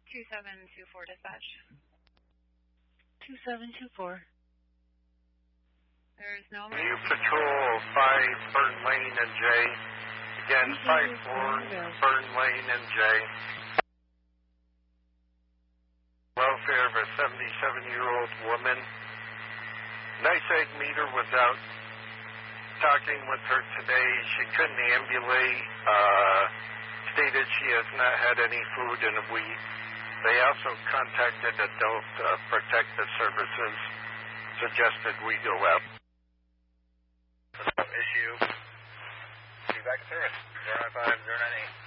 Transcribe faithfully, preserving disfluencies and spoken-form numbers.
two seven two four dispatch. two seven two four. There's no You emergency. patrol five Burn Lane and J. Again, five four Burn Lane and J. Welfare of a seventy-seven-year-old woman. Nice egg meter was out talking with her today. She couldn't ambulate. Uh, stated she has not had any food in a week. They also contacted Adult uh, Protective Services. Suggested we go out. Issue. Be back in service. zero nine five zero nine eight.